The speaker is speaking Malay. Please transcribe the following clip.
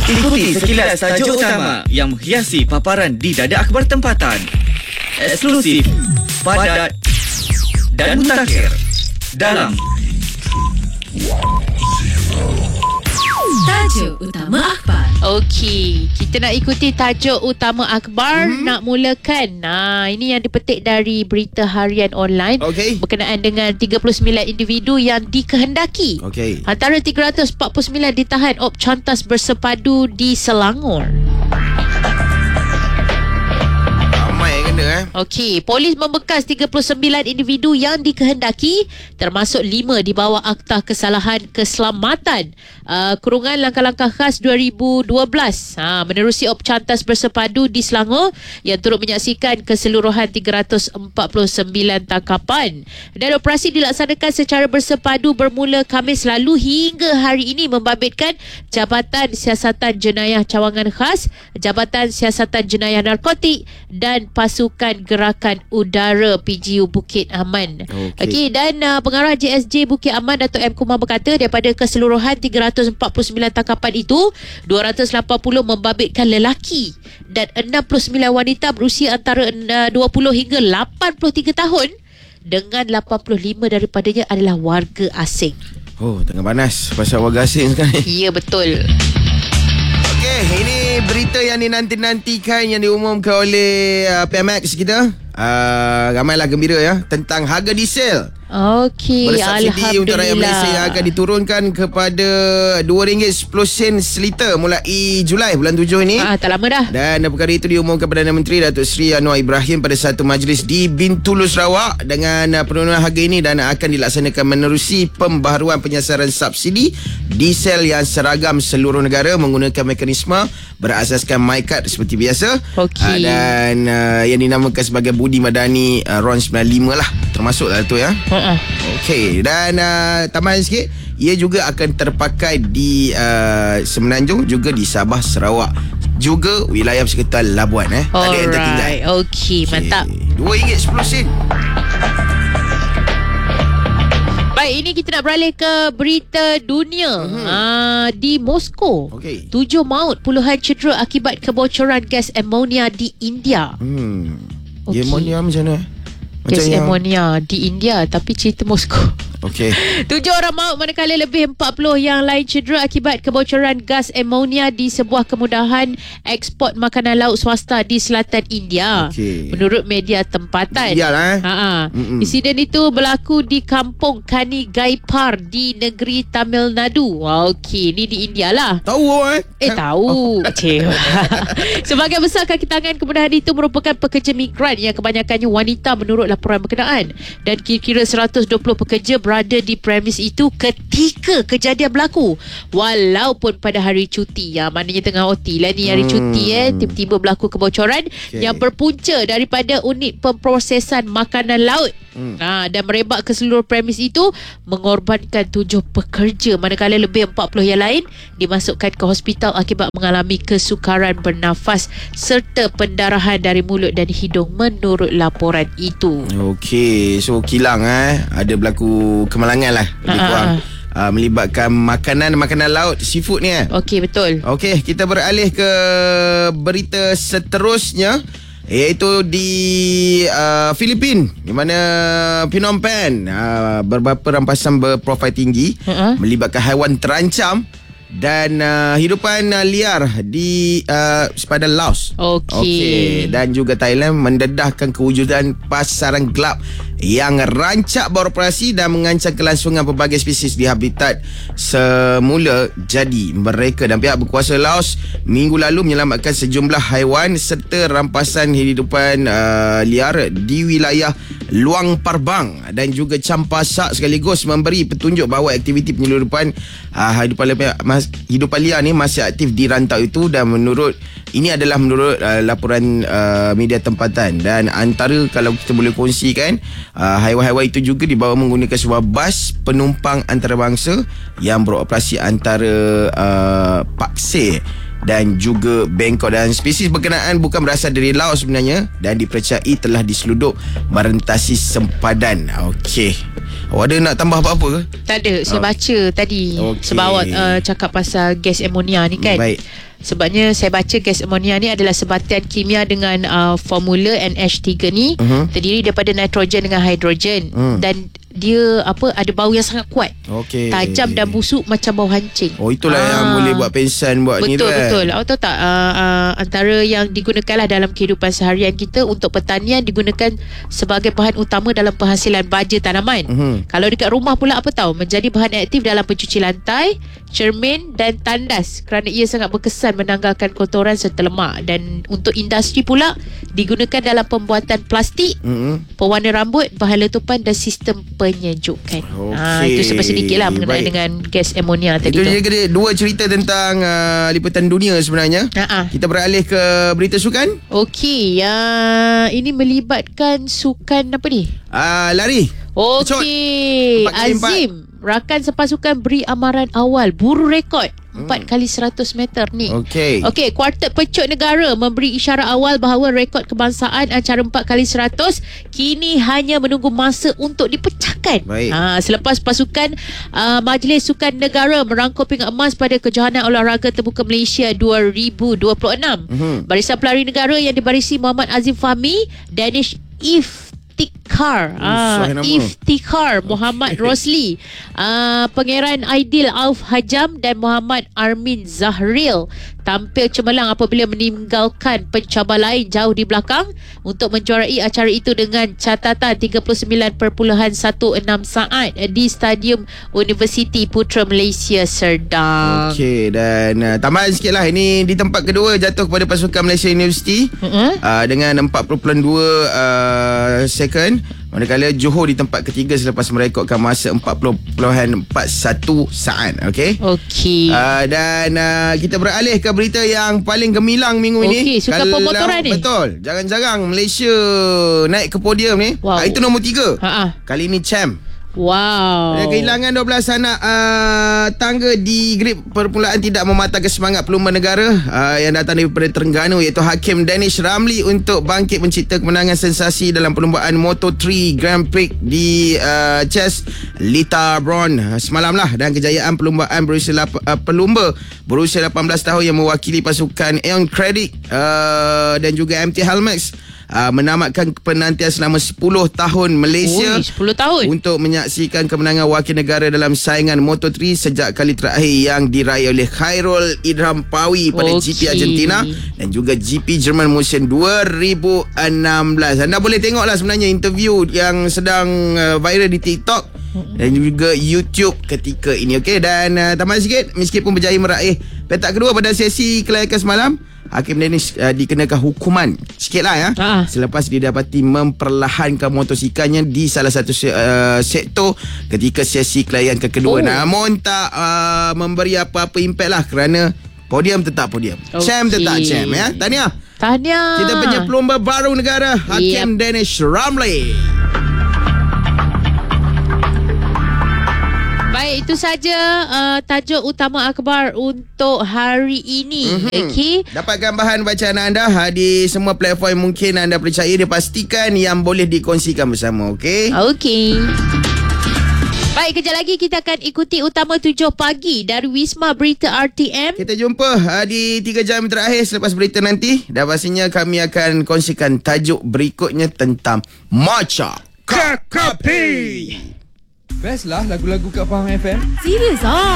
Ikuti sekilas tajuk utama yang menghiasi paparan di Dada Akhbar Tempatan. Eksklusif, padat dan mutakhir dalam Tajuk Utama Akhbar. Okey, kita nak ikuti tajuk utama akhbar. Nak mulakan. Ini yang dipetik dari Berita Harian Online. Okey. Berkenaan dengan 39 individu yang dikehendaki. Okey. Antara 349 ditahan op cantas bersepadu di Selangor. Ramai kena Okey, polis membekas 39 individu yang dikehendaki, termasuk 5 di bawah Akta Kesalahan Keselamatan kurungan langkah-langkah khas 2012 menerusi op cantas bersepadu di Selangor yang turut menyaksikan keseluruhan 349 tangkapan. Dan operasi dilaksanakan secara bersepadu bermula Khamis lalu hingga hari ini membabitkan Jabatan Siasatan Jenayah Cawangan Khas, Jabatan Siasatan Jenayah Narkotik dan Pasukan Gerakan Udara PGU Bukit Aman. Okey, dan pengarah JSJ Bukit Aman Dato' M. Kumar berkata daripada keseluruhan 349 tangkapan itu, 280 membabitkan lelaki dan 69 wanita berusia antara 20 hingga 83 tahun dengan 85 daripadanya adalah warga asing. Oh, tengah panas pasal warga asing sekarang. Ya, betul. Okey, ini berita yang dinanti-nantikan yang diumumkan oleh PMX kita. Ramailah gembira ya tentang harga diesel. Okey, bersubsidi untuk rakyat Malaysia yang Alhamdulillah. akan diturunkan kepada RM2.10 seliter mulai Julai bulan 7 ini. Tak lama dah. Dan perkara itu diumumkan Perdana Menteri Datuk Seri Anwar Ibrahim pada satu majlis di Bintulu, Sarawak dengan penurunan harga ini dan akan dilaksanakan menerusi pembaharuan penyasaran subsidi diesel yang seragam seluruh negara menggunakan mekanisme berasaskan MyCard seperti biasa. Okey. Dan yang dinamakan sebagai Budi Madani RON 95 lah, termasuklah tu ya. Okey, dan tambahan sikit, ia juga akan terpakai di Semenanjung, juga di Sabah, Sarawak, juga wilayah sekitar Labuan. Tak ada yang tertinggal. Okey, mantap. RM2.10. Baik, ini kita nak beralih ke berita dunia. Di Moskow, Okey. 7 maut, puluhan cedera akibat kebocoran gas amonia di India. Okey. Amonia macam mana? Gas amonia di India, tapi cerita Moskow. Okey. 7 orang maut manakala lebih 40 yang lain cedera akibat kebocoran gas amonia di sebuah kemudahan ekspor makanan laut swasta di selatan India. Okey. Menurut media tempatan. Iyalah. Insiden itu berlaku di kampung Kani Gaipar di negeri Tamil Nadu. Okey, ni di India lah. Tahu Tahu. Kecewa. Sebagai besar kaki tangan kemudahan itu merupakan pekerja migran yang kebanyakannya wanita menurut laporan berkenaan. Dan kira-kira 120 pekerja berada di premis itu ketika kejadian berlaku, walaupun pada hari cuti, maknanya tengah OT lah ni hari cuti. Tiba-tiba berlaku kebocoran yang berpunca daripada unit pemprosesan makanan laut. Dan merebak ke seluruh premis itu, mengorbankan 7 pekerja manakala lebih 40 yang lain dimasukkan ke hospital akibat mengalami kesukaran bernafas serta pendarahan dari mulut dan hidung menurut laporan itu. Okey, so kilang ada berlaku kemalangan lah lebih kurang. Melibatkan makanan laut, seafood ni. Okey, betul. Okey, kita beralih ke berita seterusnya, iaitu di Filipina, di mana Phnom Penh beberapa rampasan berprofil tinggi melibatkan haiwan terancam dan hidupan liar di sepadan Laos. Okey, dan juga Thailand mendedahkan kewujudan pasaran gelap yang rancak beroperasi dan mengancam kelangsungan pelbagai spesies di habitat semula jadi mereka. Dan pihak berkuasa Laos minggu lalu menyelamatkan sejumlah haiwan serta rampasan hidupan liar di wilayah Luang Prabang dan juga Champasak, sekaligus memberi petunjuk bahawa aktiviti penyeludupan hidupan liar ni masih aktif di rantau itu. Dan menurut laporan media tempatan. Dan antara, kalau kita boleh kongsikan, haiwan-haiwan itu juga dibawa menggunakan sebuah bas penumpang antarabangsa yang beroperasi antara Paksir dan juga Bangkok. Dan spesies berkenaan bukan berasal dari Laos sebenarnya dan dipercayai telah diseluduk merentasi sempadan. Okey. Awak ada nak tambah apa-apa ke? Tak ada. Saya baca tadi sebab awak cakap pasal gas amonia ni kan. Baik. Sebabnya saya baca gas amonia ni adalah sebatian kimia dengan formula NH3 ni terdiri daripada nitrogen dengan hidrogen dan dia ada bau yang sangat kuat. Okey. Tajam dan busuk macam bau hancing. Oh, itulah yang boleh buat pengsan buat ni tu kan. Betul. Awak tahu tak antara yang digunakanlah dalam kehidupan seharian kita untuk pertanian digunakan sebagai bahan utama dalam penghasilan baja tanaman. Kalau dekat rumah pula apa tahu menjadi bahan aktif dalam pencuci lantai, cermin dan tandas kerana ia sangat berkesan menanggalkan kotoran serta lemak. Dan untuk industri pula digunakan dalam pembuatan plastik, pewarna rambut, bahan letupan dan sistem penyejukan. Itu sedikit lah mengenai dengan gas amonia tadi itu tu. Itu dua cerita tentang liputan dunia sebenarnya. Kita beralih ke berita sukan. Okey, ini melibatkan sukan apa ni? Lari. Okey, Azim rakan sepasukan beri amaran awal buru rekod 4 kali 100 meter ni. Okey, kuartet pecut negara memberi isyarat awal bahawa rekod kebangsaan acara 4 kali 100 kini hanya menunggu masa untuk dipecahkan. Selepas pasukan Majlis Sukan Negara merangkul pingat emas pada Kejohanan Olahraga Terbuka Malaysia 2026. Barisan pelari negara yang dibarisi Muhammad Azim Fahmi, Danish Iftikhar Muhammad Rosli, Pangeran Aidil Auf Hajam dan Muhammad Armin Zahril tampil cemerlang apabila meninggalkan pencabar lain jauh di belakang untuk menjuarai acara itu dengan catatan 39.16 saat di Stadium Universiti Putra Malaysia Serdang. Okey, dan tambahan sikit lah, ini di tempat kedua jatuh kepada pasukan Malaysia University dengan 40.2 second, manakala Johor di tempat ketiga selepas merekodkan masa 40.41 saat. Okey. Dan kita beralih ke berita yang paling gemilang minggu ini. Sukan pemotoran ni. Betul. Jarang-jarang Malaysia naik ke podium ni. Itu nombor 3. Kali ni champ. Wow. Kehilangan 12 anak tangga di grip permulaan tidak mematahkan semangat pelumba negara yang datang daripada Terengganu, iaitu Hakim Danish Ramli untuk bangkit mencipta kemenangan sensasi dalam perlumbaan Moto3 Grand Prix di Chess Lita Brown semalam lah. Dan kejayaan perlumbaan pelumba berusia 18 tahun yang mewakili pasukan Aeon Credit dan juga MT Helmex menamatkan penantian selama 10 tahun Malaysia 10 tahun untuk menyaksikan kemenangan wakil negara dalam saingan Moto3 sejak kali terakhir yang diraih oleh Khairul Idham Pawi pada GP Argentina dan juga GP Jerman musim 2016. Anda boleh tengoklah sebenarnya interview yang sedang viral di TikTok dan juga YouTube ketika ini. Okey, dan tambah sikit, meskipun berjaya meraih petak kedua pada sesi kelayakan semalam, Hakim Danish dikenakan hukuman sikit lah ya, selepas didapati memperlahankan motosikalnya di salah satu sektor ketika sesi kelayakan kedua. Namun tak memberi apa-apa impact lah kerana podium tetap podium, champ tetap champ ya. Tahniah kita punya pelumba baru negara, Hakim Danish Ramli. Baik, itu saja tajuk utama akhbar untuk hari ini. Dapatkan bahan bacaan anda di semua platform yang mungkin anda percaya, dipastikan yang boleh dikongsikan bersama. Okey. Baik, kejap lagi kita akan ikuti Utama 7 Pagi dari Wisma Berita RTM. Kita jumpa di 3 jam terakhir selepas berita nanti. Dan pastinya kami akan kongsikan tajuk berikutnya tentang Maca KKP. Best lah lagu-lagu kat Faham FM. Serius